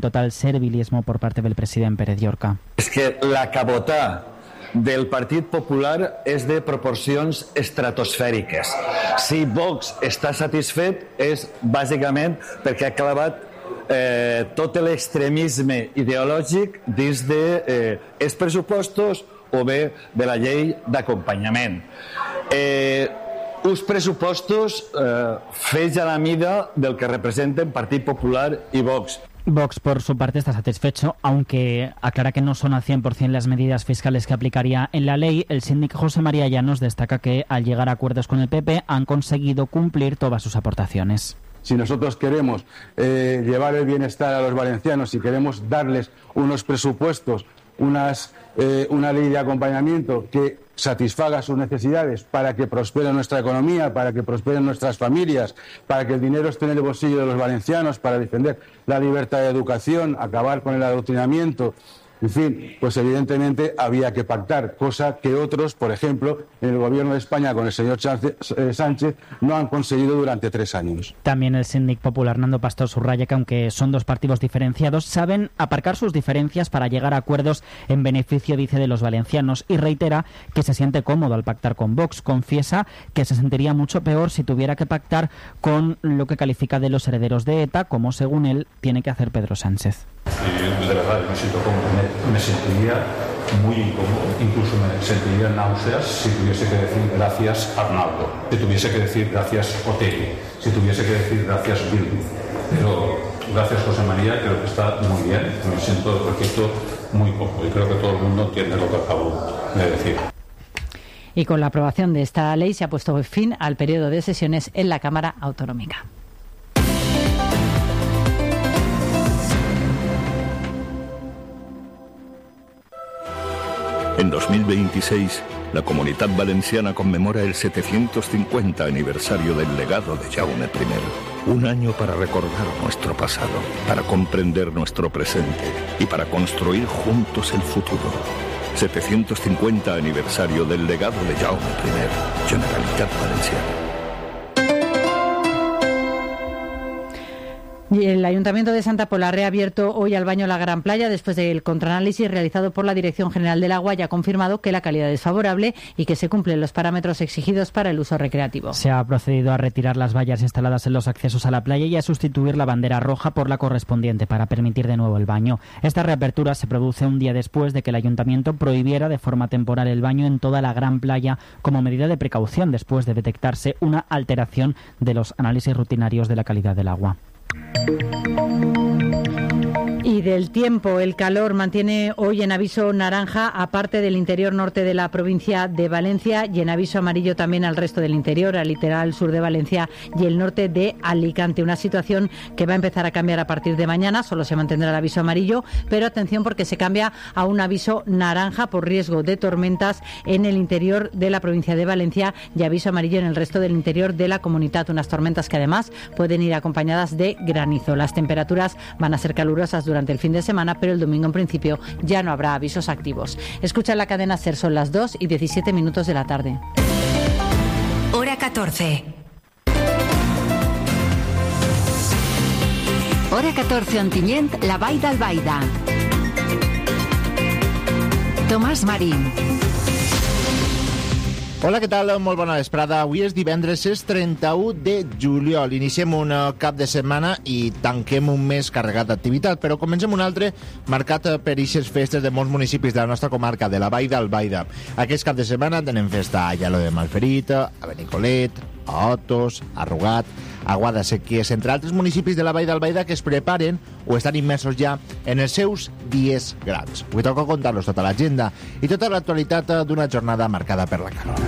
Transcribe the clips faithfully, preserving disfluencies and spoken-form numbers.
total servilismo por parte del president Pérez Llorca. És que la cabotà del Partit Popular és de proporcions estratosfèriques. Si Vox està satisfet és bàsicament perquè ha clavat eh, tot l'extremisme ideològic dins de eh, els pressupostos o bé de la llei d'acompanyament. Eh, uns pressupostos eh, fets a la mida del que representen Partit Popular i Vox. Vox, por su parte, está satisfecho, aunque aclara que no son al cien por ciento las medidas fiscales que aplicaría en la ley. El síndic José María Llanos destaca que, al llegar a acuerdos con el P P, han conseguido cumplir todas sus aportaciones. Si nosotros queremos eh, llevar el bienestar a los valencianos, si queremos darles unos presupuestos, unas, eh, una ley de acompañamiento que satisfaga sus necesidades para que prospere nuestra economía, para que prosperen nuestras familias, para que el dinero esté en el bolsillo de los valencianos, para defender la libertad de educación, acabar con el adoctrinamiento, en fin, pues evidentemente había que pactar, cosa que otros, por ejemplo, en el gobierno de España con el señor Sánchez, no han conseguido durante tres años. También el síndic popular Nando Pastor subraya que, aunque son dos partidos diferenciados, saben aparcar sus diferencias para llegar a acuerdos en beneficio, dice, de los valencianos, y reitera que se siente cómodo al pactar con Vox. Confiesa que se sentiría mucho peor si tuviera que pactar con lo que califica de los herederos de ETA, como, según él, tiene que hacer Pedro Sánchez. Y de verdad me siento cómodo, me, me sentiría muy incómodo, incluso me sentiría náuseas si tuviese que decir gracias Arnaldo, si tuviese que decir gracias Otegi, si tuviese que decir gracias Bildu. Pero gracias José María, creo que está muy bien, me siento, repito, muy cómodo y creo que todo el mundo entiende lo que acabo de decir. Y con la aprobación de esta ley se ha puesto fin al periodo de sesiones en la Cámara Autonómica. En dos mil veintiséis, la Comunitat Valenciana conmemora el setecientos cincuenta aniversario del legado de Jaume primero. Un año para recordar nuestro pasado, para comprender nuestro presente y para construir juntos el futuro. setecientos cincuenta aniversario del legado de Jaume primero, Generalitat Valenciana. Y el Ayuntamiento de Santa Pola ha reabierto hoy al baño La Gran Playa después del contraanálisis realizado por la Dirección General del Agua y ha confirmado que la calidad es favorable y que se cumplen los parámetros exigidos para el uso recreativo. Se ha procedido a retirar las vallas instaladas en los accesos a la playa y a sustituir la bandera roja por la correspondiente para permitir de nuevo el baño. Esta reapertura se produce un día después de que el Ayuntamiento prohibiera de forma temporal el baño en toda la Gran Playa como medida de precaución después de detectarse una alteración de los análisis rutinarios de la calidad del agua. Y del tiempo, el calor mantiene hoy en aviso naranja aparte del interior norte de la provincia de Valencia y en aviso amarillo también al resto del interior, al litoral sur de Valencia y el norte de Alicante. Una situación que va a empezar a cambiar a partir de mañana, solo se mantendrá el aviso amarillo, pero atención porque se cambia a un aviso naranja por riesgo de tormentas en el interior de la provincia de Valencia y aviso amarillo en el resto del interior de la comunidad. Unas tormentas que además pueden ir acompañadas de granizo. Las temperaturas van a ser calurosas durante el fin de semana, pero el domingo en principio ya no habrá avisos activos. Escucha la cadena SER, son las dos y diecisiete minutos de la tarde. Hora catorce. Hora catorce Ontinyent, la Vall d'Albaida. Tomàs Marín. Hola, què tal? Molt bona vesprada. Avui és divendres, és trenta-u de juliol. Iniciem un cap de setmana i tanquem un mes carregat d'activitat, però comencem un altre marcat per eixes festes de molts municipis de la nostra comarca, de la Vall d'Albaida. Aquest cap de setmana tenen festa a Lladó de Malferit, a Benicolet, a Otos, a Rugat, a Guadasséquies, entre altres municipis de la Vall d'Albaida que es preparen o estan immersos ja en els seus dies grans. Avui toca contar-los tota l'agenda i tota l'actualitat d'una jornada marcada per la calor.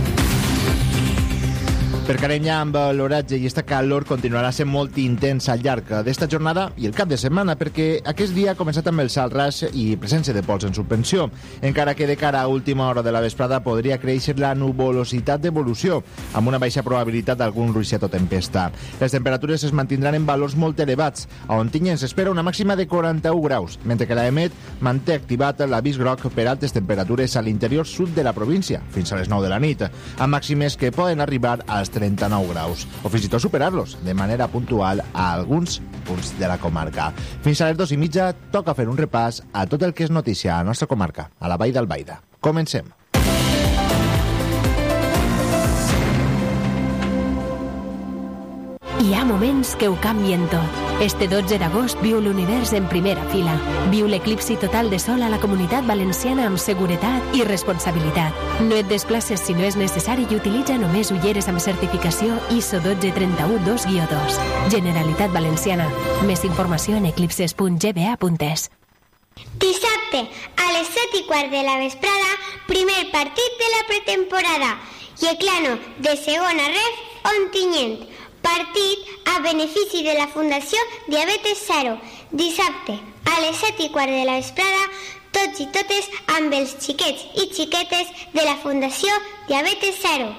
Per Carenya, amb l'oratge i aquesta calor continuarà sent molt intensa al llarg d'esta jornada i el cap de setmana, perquè aquest dia ha començat amb el salt ras i presència de pols en suspensió, encara que de cara a última hora de la vesprada podria créixer la nuvolositat d'evolució, amb una baixa probabilitat d'algun ruixat o tempesta. Les temperatures es mantindran en valors molt elevats. A Ontinyent s'espera una màxima de quaranta-u graus, mentre que la EMET manté activat l'avís groc per altes temperatures a l'interior sud de la província, fins a les nou de la nit, amb màximes que poden arribar als trenta-nou graus, o fins i tot superar-los de manera puntual a alguns punts de la comarca. Fins a les dos i mitja toca fer un repàs a tot el que és notícia a la nostra comarca, a la Vall d'Albaida. Comencem. Hi ha moments que ho canvien tot. Este dotze d'agost viu l'univers en primera fila. Viu l'eclipsi total de sol a la Comunitat Valenciana amb seguretat i responsabilitat. No et desplaces si no és necessari i utilitza només ulleres amb certificació I S O un dos tres u dos guió dos. Generalitat Valenciana. Més informació en eclipses punt g b a punt e s. Dissabte, a les set i quart de la vesprada, primer partit de la pretemporada. Yeclano, de segona ref, Ontinyent. Partit a benefici de la Fundació Diabetes Zero. Dissabte, a les set i quart de la vesprada, tots i totes amb els xiquets i xiquetes de la Fundació Diabetes Zero.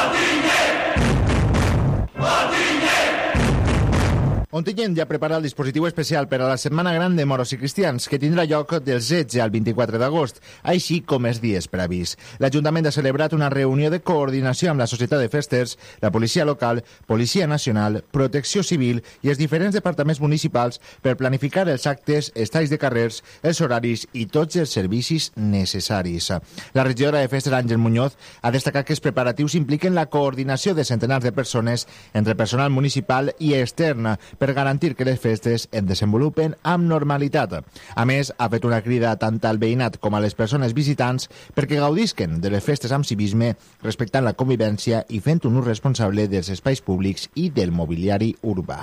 Ontinyent ja prepara el dispositiu especial per a la Setmana Gran de Moros i Cristians, que tindrà lloc del setze al vint-i-quatre d'agost, així com els dies previs. L'Ajuntament ha celebrat una reunió de coordinació amb la Societat de Festes, la Policia Local, Policia Nacional, Protecció Civil i els diferents departaments municipals per planificar els actes, estais de carrers, els horaris i tots els servicis necessaris. La regidora de Festes, Àngel Muñoz, ha destacat que els preparatius impliquen la coordinació de centenars de persones entre personal municipal i extern per garantir que les festes es desenvolupen amb normalitat. A més, ha fet una crida tant al veïnat com a les persones visitants perquè gaudisquen de les festes amb civisme, respectant la convivència i fent un ús responsable dels espais públics i del mobiliari urbà.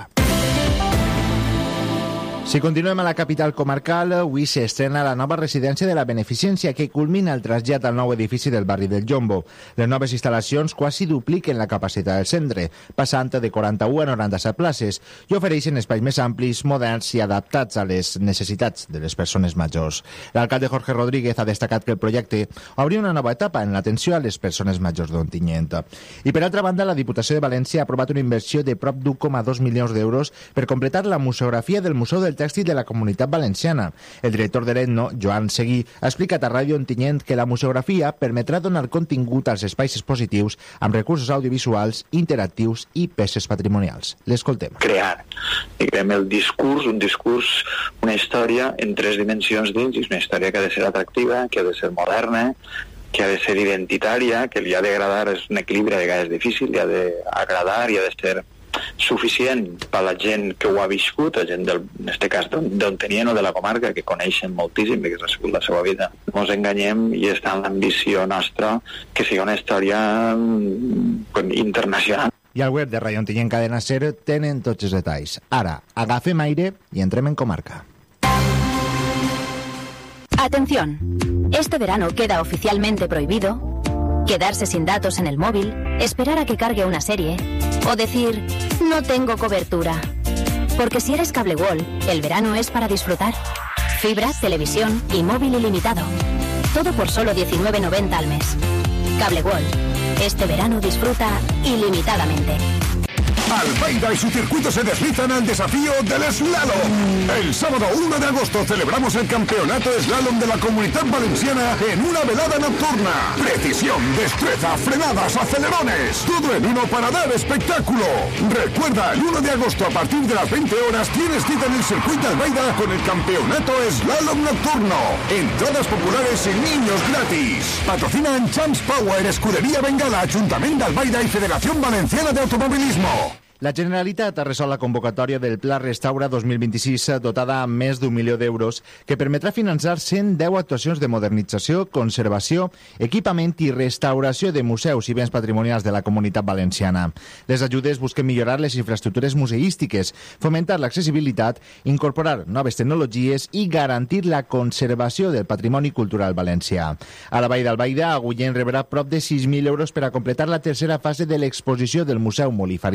Si continuem a la capital comarcal, avui s'estrena la nova residència de la Beneficència, que culmina el trasllat al nou edifici del barri del Jombo. Les noves instal·lacions quasi dupliquen la capacitat del centre, passant de quaranta-u a noranta-set places, i ofereixen espais més amplis, moderns i adaptats a les necessitats de les persones majors. L'alcalde Jorge Rodríguez ha destacat que el projecte obri una nova etapa en l'atenció a les persones majors d'Ontinyent. I per altra banda, la Diputació de València ha aprovat una inversió de prop d'un coma dos milions d'euros per completar la museografia del Museu del Tèxtil de la Comunitat Valenciana. El director de l'Etno, Joan Seguí, ha explicat a Ràdio Ontinyent que la museografia permetrà donar contingut als espais expositius amb recursos audiovisuals, interactius i peces patrimonials. L'escoltem. Crear, diguem, el discurs, un discurs, una història en tres dimensions dins, és una història que ha de ser atractiva, que ha de ser moderna, que ha de ser identitària, que li ha d'agradar, és un equilibri a vegades difícil, li ha d'agradar i ha de ser suficient per la gent que ho ha viscut, la gent, del, en aquest cas, d'on tenien o de la comarca, que coneixen moltíssim, perquè ha sigut la seva vida. No ens enganyem i està en l'ambició nostra que sigui una història internacional. I al web de Ràdio Ontinyent Cadena Ser tenen tots els detalls. Ara, agafem aire i entrem en comarca. Atención, este verano queda oficialmente prohibido quedarse sin datos en el móvil, esperar a que cargue una serie o decir, no tengo cobertura. Porque si eres Cable World, el verano es para disfrutar. Fibra, televisión y móvil ilimitado. Todo por solo diecinueve noventa al mes. Cable World. Este verano disfruta ilimitadamente. Albaida y su circuito se deslizan al desafío del slalom. El sábado uno de agosto celebramos el campeonato slalom de la Comunidad Valenciana en una velada nocturna. Precisión, destreza, frenadas, acelerones. Todo en uno para dar espectáculo. Recuerda, el uno de agosto a partir de las veinte horas tienes cita en el circuito Albaida con el campeonato slalom nocturno. Entradas populares y niños gratis. Patrocinan Champs Power, Escudería Bengala, Ayuntamiento de Albaida y Federación Valenciana de Automovilismo. La Generalitat ha resolt la convocatòria del Pla Restaura dos mil vint-i-sis dotada amb més d'un milió d'euros que permetrà finançar cent deu actuacions de modernització, conservació, equipament i restauració de museus i béns patrimonials de la Comunitat Valenciana. Les ajudes busquen millorar les infraestructures museístiques, fomentar l'accessibilitat, incorporar noves tecnologies i garantir la conservació del patrimoni cultural valencià. A la Vall d'Albaida, Agullent rebrà prop de sis mil euros per a completar la tercera fase de l'exposició del Museu Molí Fariner.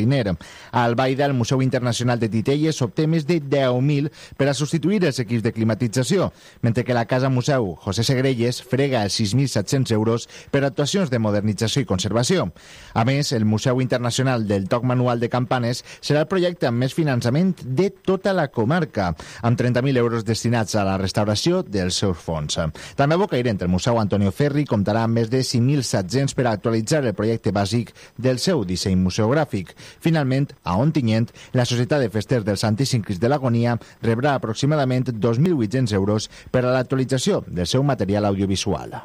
A Albaida, el Museu Internacional de Titelles obté més de deu mil per a substituir els equips de climatització, mentre que la Casa Museu José Segrelles frega els sis mil set-cents euros per actuacions de modernització i conservació. A més, el Museu Internacional del Toc Manual de Campanes serà el projecte amb més finançament de tota la comarca, amb trenta mil euros destinats a la restauració dels seus fons. També a Bocairent, el Museu Antonio Ferri comptarà amb més de cinc mil set-cents per a actualitzar el projecte bàsic del seu disseny museogràfic. Finalment, a Ontinyent, la Societat de Festers dels Santíssims Crist de l'Agonia rebrà aproximadament dos mil vuit-cents euros per a l'actualització del seu material audiovisual.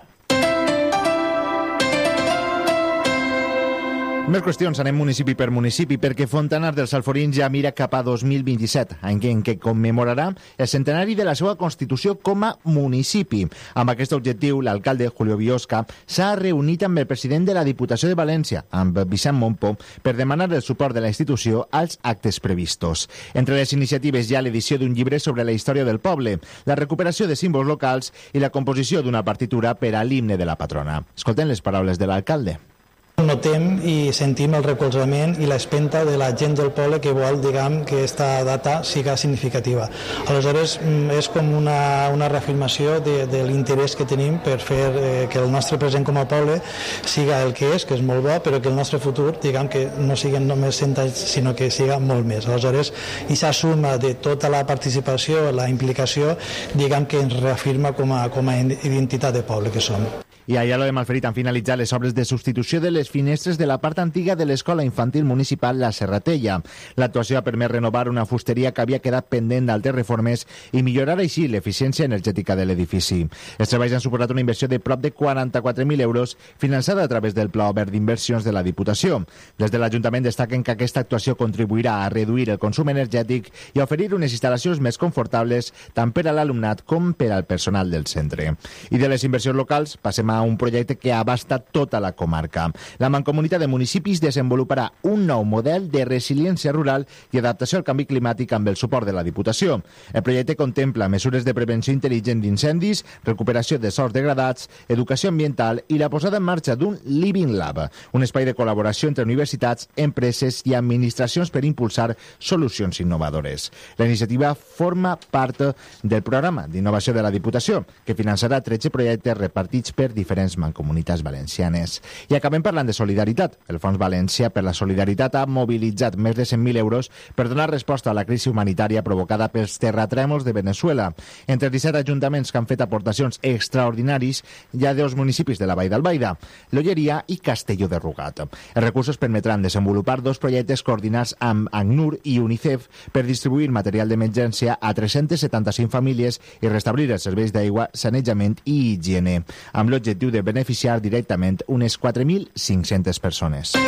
Més qüestions, anem municipi per municipi, perquè Fontanars dels Alforins ja mira cap a dos mil vint-i-set, any en què commemorarà el centenari de la seva Constitució com a municipi. Amb aquest objectiu, l'alcalde Julio Biosca s'ha reunit amb el president de la Diputació de València, amb Vicent Mompo, per demanar el suport de la institució als actes previstos. Entre les iniciatives hi ha l'edició d'un llibre sobre la història del poble, la recuperació de símbols locals i la composició d'una partitura per a l'himne de la patrona. Escoltem les paraules de l'alcalde. Notem i sentim el recolzament i l'espenta de la gent del poble que vol, diguem, que aquesta data siga significativa. Aleshores, és com una, una reafirmació de, de l'interès que tenim per fer eh, que el nostre present com a poble siga el que és, que és molt bo, però que el nostre futur, diguem, que no siguin només cent anys, sinó que siga molt més. Aleshores, aquesta suma de tota la participació, la implicació, diguem, que ens reafirma com a, com a identitat de poble que som. I a Aielo de Malferit han finalitzat les obres de substitució de les finestres de la part antiga de l'Escola Infantil Municipal La Serratella. L'actuació ha permès renovar una fusteria que havia quedat pendent d'altres reformes i millorar així l'eficiència energètica de l'edifici. Els treballs han suposat una inversió de prop de quaranta-quatre mil euros finançada a través del Pla Obert d'Inversions de la Diputació. Des de l'Ajuntament destaquen que aquesta actuació contribuirà a reduir el consum energètic i a oferir unes instal·lacions més confortables tant per a l'alumnat com per al personal del centre. I de les inversions locals passem a un projecte que abasta tota la comarca. La Mancomunitat de Municipis desenvoluparà un nou model de resiliència rural i adaptació al canvi climàtic amb el suport de la Diputació. El projecte contempla mesures de prevenció intel·ligent d'incendis, recuperació de sòls degradats, educació ambiental i la posada en marxa d'un Living Lab, un espai de col·laboració entre universitats, empreses i administracions per impulsar solucions innovadores. La iniciativa forma part del programa d'innovació de la Diputació, que finançarà tretze projectes repartits per diferents mancomunitats valencianes. I acabem parlant de solidaritat. El Fons València per la Solidaritat ha mobilitzat més de cent mil euros per donar resposta a la crisi humanitària provocada pels terratrèmols de Venezuela. Entre els disset ajuntaments que han fet aportacions extraordinaris hi ha dos municipis de la Vall d'Albaida, l'Olleria i Castelló de Rugat. Els recursos permetran desenvolupar dos projectes coordinats amb ACNUR i UNICEF per distribuir material d'emergència a tres-centes setanta-cinc famílies i restablir els serveis d'aigua, sanejament i higiene, amb l'objectiu de beneficiar directament unes quatre mil cinc-centes persones.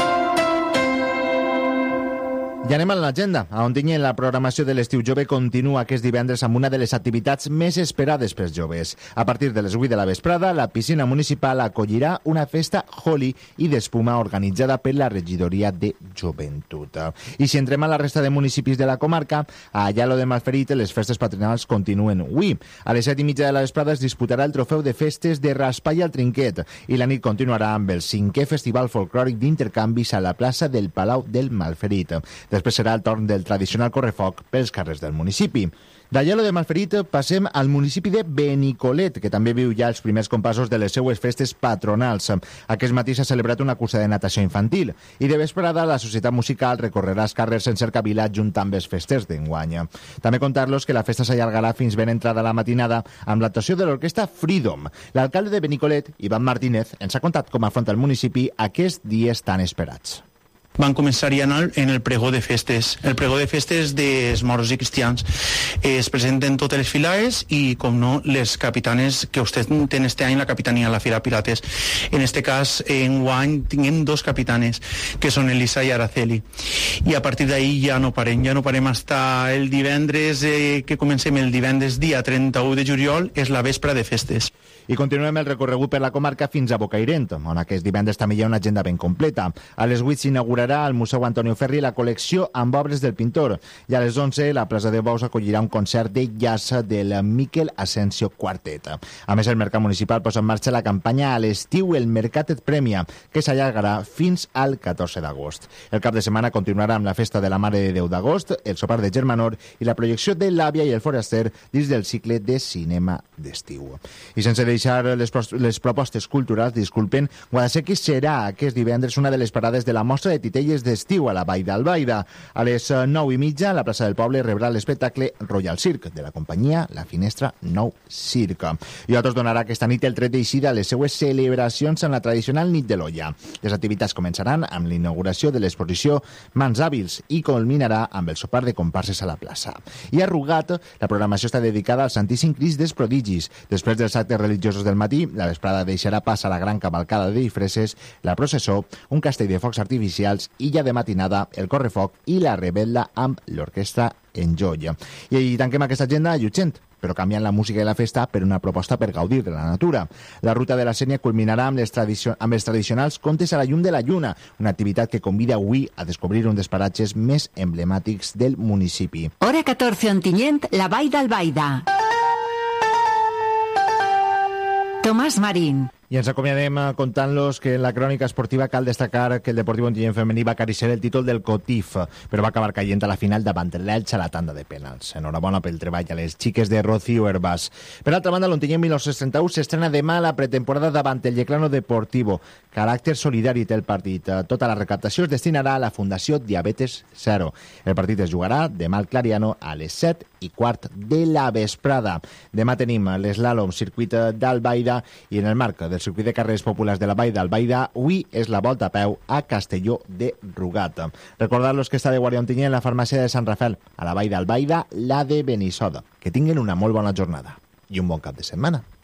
I anem a l'agenda. A Ontinyent, la programació de l'estiu jove continua aquest divendres amb una de les activitats més esperades pels joves. A partir de les vuit de la vesprada, la piscina municipal acollirà una festa Holi i d'espuma organitzada per la regidoria de joventut. I si entrem a la resta de municipis de la comarca, a Aielo de Malferit les festes patronals continuen avui. A les set i mitja de la vesprada es disputarà el trofeu de festes de Raspall al Trinquet i la nit continuarà amb el cinquè Festival Folclòric d'Intercanvis a la plaça del Palau del Malferit. Després serà el torn del tradicional correfoc pels carrers del municipi. D'Aielo de Malferit passem al municipi de Benicolet, que també viu ja els primers compassos de les seues festes patronals. Aquest matí s'ha celebrat una cursa de natació infantil i de vesprada la societat musical recorrerà els carrers en cercavila junt amb les festes d'enguany. També contar-los que la festa s'allargarà fins ben entrada la matinada amb l'actuació de l'orquestra Freedom. L'alcalde de Benicolet, Ivan Martínez, ens ha contat com afronta el municipi aquests dies tan esperats. Van començar ja en el pregó de festes. El pregó de festes dels moros i cristians. Es presenten totes les filaes i, com no, les capitanes que vostè té este any la capitania de la Fira Pirates. En este cas, en guany, tinguem dos capitanes, que són Elisa i Araceli. I a partir d'ahí ja no parem, ja no parem hasta el divendres, eh, que comencem el divendres dia trenta-u de juliol, és la vespra de festes. I continuem el recorregut per la comarca fins a Bocairent, on aquest divendres també hi ha una agenda ben completa. A les vuit s'inaugurarà s'inaugurarà al Museu Antonio Ferri la col·lecció amb obres del pintor. I a les onze la plaça de Bous acollirà un concert de jazz del Miquel Asensio Quartet. A més, el Mercat Municipal posa en marxa la campanya a l'estiu El Mercat et Premia, que s'allargarà fins al catorze d'agost. El cap de setmana continuarà amb la Festa de la Mare de Déu d'agost, el sopar de Germanor i la projecció de L'Àvia i el Foraster dins del cicle de cinema d'estiu. I sense deixar les, pro les propostes culturals, disculpen, Guadasséquiz serà aquest divendres una de les parades de la mostra de titelles d'estiu a la Vall d'Albaida. A les nou i mitja, la plaça del poble rebrà l'espectacle Royal Cirque, de la companyia La Finestra Nou Cirque. I a tots donarà aquesta nit el tret d'eixida a les seues celebracions en la tradicional nit de l'Olla. Les activitats començaran amb l'inauguració de l'exposició Mans Hàbils i culminarà amb el sopar de comparses a la plaça. I a Rugat, la programació està dedicada al Santíssim Crist dels Prodigis. Després dels actes religiosos del matí, la vesprada deixarà pas a la gran cavalcada de disfresses, la processó, un castell de focs artificials i ja de matinada el correfoc i la rebel·la amb l'orquestra Enjoy. I tanquem aquesta agenda a Llutxent, però canviant la música i la festa per una proposta per gaudir de la natura. La ruta de la Sénia culminarà amb les, amb els tradicionals contes a la llum de la lluna, una activitat que convida avui a descobrir un dels paratges més emblemàtics del municipi. Hora catorze, Ontinyent, la Vall d'Albaida. Tomàs Marín. I ens acomiadem contant-los que en la crònica esportiva cal destacar que el Deportiu Ontinyent femení va acariciar el títol del Cotif, però va acabar caient a la final davant l'Elx a la tanda de penals. Enhorabona pel treball a les xiques de Rocío Herbàs. Per altra banda, l'Ontinyent mil nou-cents trenta-u s'estrena demà a la pretemporada davant el Yeclano Deportivo. Caràcter solidari té el partit. Tota la recaptació es destinarà a la Fundació Diabetes Zero. El partit es jugarà demà al Clariano a les set i quart de la vesprada. Demà tenim l'eslàlom circuit d'Albaida i en el marc del circuit de carrers populars de la Vall d'Albaida, avui és la volta a peu a Castelló de Rugat. Recordar-los que està de guàrdia Ontinyent la farmàcia de Sant Rafael, a la Vall d'Albaida, la de Benissoda. Que tinguin una molt bona jornada i un bon cap de setmana.